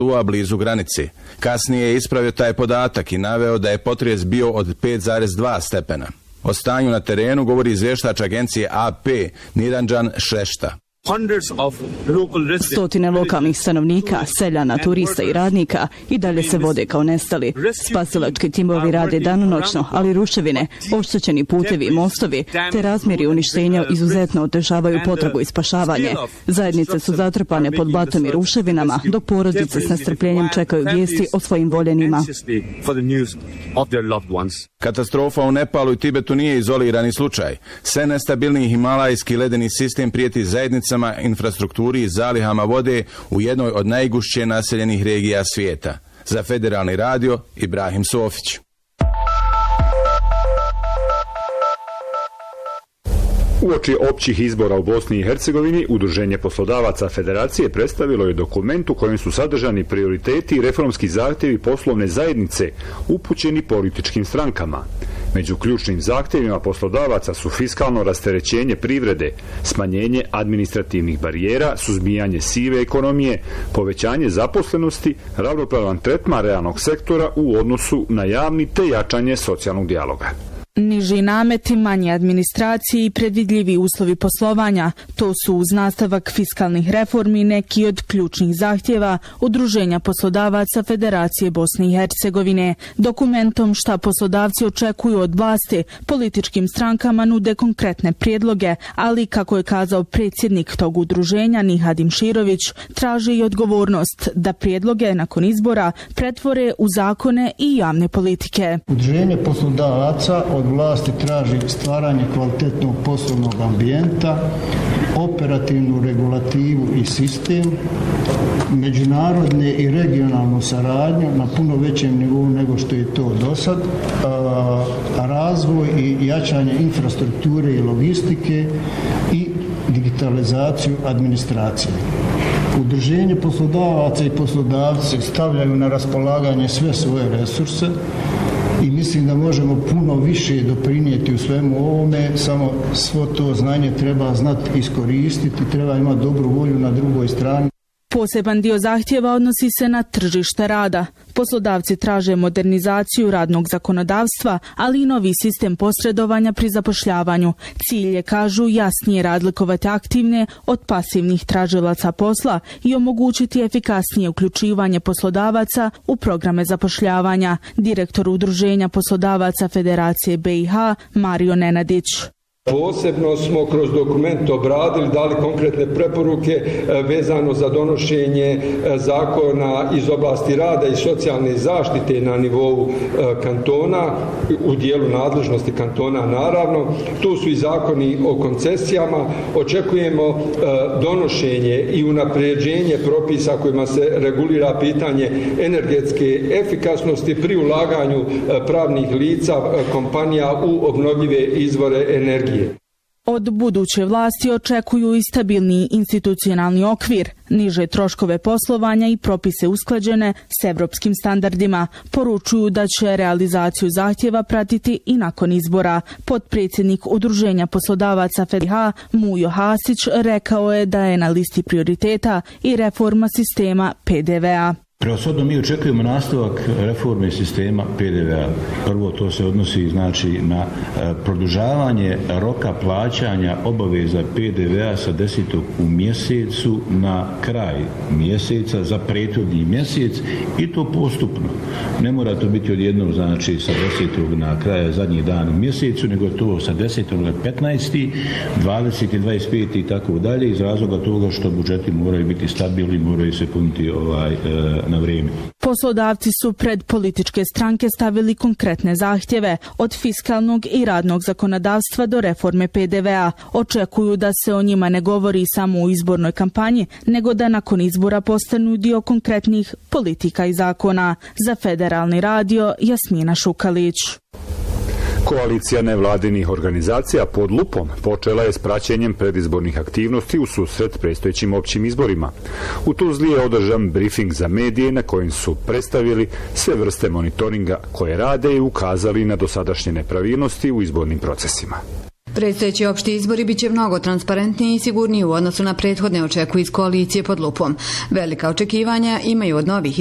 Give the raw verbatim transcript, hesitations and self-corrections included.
a blizu granice. Kasnije je ispravio taj podatak i naveo da je potres bio od pet zarez dva stepena. O stanju na terenu govori izvještač agencije A P Niranjan Šrešta. Stotine lokalnih stanovnika, seljana, turista i radnika i dalje se vode kao nestali. Spasilački timovi rade danonoćno, ali ruševine, oštećeni putevi i mostovi te razmjeri uništenja izuzetno otežavaju potragu i spašavanje. Zajednice su zatrpane pod blatom i ruševinama, dok porodice s nestrpljenjem čekaju vijesti o svojim voljenima. Katastrofa u Nepalu i Tibetu nije izolirani slučaj. Sve nestabilni himalajski ledeni sistem prijeti zajednicama, infrastrukturi i zalihama vode u jednoj od najgušće naseljenih regija svijeta. Za Federalni radio, Ibrahim Sofić. Uoči općih izbora u Bosni i Hercegovini, Udruženje poslodavaca Federacije predstavilo je dokument u kojem su sadržani prioriteti i reformski zahtjevi poslovne zajednice upućeni političkim strankama. Među ključnim zahtjevima poslodavaca su fiskalno rasterećenje privrede, smanjenje administrativnih barijera, suzbijanje sive ekonomije, povećanje zaposlenosti, ravnopravan tretman realnog sektora u odnosu na javni te jačanje socijalnog dijaloga. Niži nameti, manje administracije i predvidljivi uslovi poslovanja, to su uz nastavak fiskalnih reformi neki od ključnih zahtjeva Udruženja poslodavaca Federacije Bosne i Hercegovine. Dokumentom šta poslodavci očekuju od vlasti, političkim strankama nude konkretne prijedloge, ali kako je kazao predsjednik tog udruženja Nihadim Širović, traže i odgovornost da prijedloge nakon izbora pretvore u zakone i javne politike. Udruženje poslodavaca od vlasti traži stvaranje kvalitetnog poslovnog ambijenta, operativnu regulativu i sistem, međunarodne i regionalnu saradnju na puno većem nivou nego što je to do sad, razvoj i jačanje infrastrukture i logistike i digitalizaciju administracije. Udruženje poslodavaca i poslodavci stavljaju na raspolaganje sve svoje resurse i mislim da možemo puno više doprinijeti u svemu ovome, samo svo to znanje treba znati iskoristiti, treba imati dobru volju na drugoj strani. Poseban dio zahtjeva odnosi se na tržište rada. Poslodavci traže modernizaciju radnog zakonodavstva, ali i novi sistem posredovanja pri zapošljavanju. Cilj je, kažu, jasnije razlikovati aktivne od pasivnih tražilaca posla i omogućiti efikasnije uključivanje poslodavaca u programe zapošljavanja. Direktor Udruženja poslodavaca Federacije B i H Mario Nenadić. Posebno smo kroz dokument obradili, dali konkretne preporuke vezano za donošenje zakona iz oblasti rada i socijalne zaštite na nivou kantona, u dijelu nadležnosti kantona naravno. Tu su i zakoni o koncesijama. Očekujemo donošenje i unapređenje propisa kojima se regulira pitanje energetske efikasnosti pri ulaganju pravnih lica kompanija u obnovljive izvore energije. Od buduće vlasti očekuju i stabilniji institucionalni okvir, niže troškove poslovanja i propise usklađene s evropskim standardima. Poručuju da će realizaciju zahtjeva pratiti i nakon izbora. Potpredsjednik Udruženja poslodavaca F E D H Mujo Hasić rekao je da je na listi prioriteta i reforma sistema P D V A. Preoshodno mi očekujemo nastavak reforme sistema P D V A. Prvo to se odnosi znači na produžavanje roka plaćanja obaveza P D V A sa desetog u mjesecu na kraj mjeseca za prethodni mjesec i to postupno. Ne mora to biti odjednom znači sa desetog na kraj zadnji dan u mjesecu, nego to sa desetog na petnaesti, dvadeseti, dvadeset peti i tako dalje, iz razloga toga što budžeti moraju biti stabilni, moraju se puniti ovaj na vrijeme. Poslodavci su pred političke stranke stavili konkretne zahtjeve, od fiskalnog i radnog zakonodavstva do reforme P D V A. Očekuju da se o njima ne govori samo u izbornoj kampanji, nego da nakon izbora postanu dio konkretnih politika i zakona. Za Federalni radio, Jasmina Šukalić. Koalicija nevladinih organizacija pod lupom počela je s praćenjem predizbornih aktivnosti u susret predstojećim općim izborima. U Tuzli je održan brifing za medije na kojem su predstavili sve vrste monitoringa koje rade i ukazali na dosadašnje nepravilnosti u izbornim procesima. Predstojeći opšti izbori biće mnogo transparentniji i sigurniji u odnosu na prethodne, očekuju iz koalicije pod lupom. Velika očekivanja imaju od novih